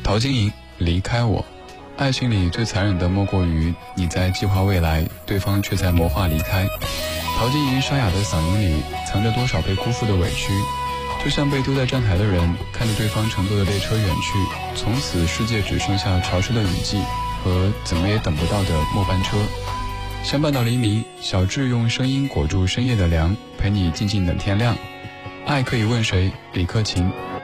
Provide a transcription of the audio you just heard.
陶晶莹，离开我。爱情里最残忍的莫过于你在计划未来，对方却在谋划离开。陶晶莹沙哑的嗓音里藏着多少被辜负的委屈，就像被丢在站台的人看着对方乘坐的列车远去，从此世界只剩下潮湿的雨季和怎么也等不到的末班车。相伴到黎明，小智用声音裹住深夜的凉，陪你静静等天亮。爱可以问谁，李克勤。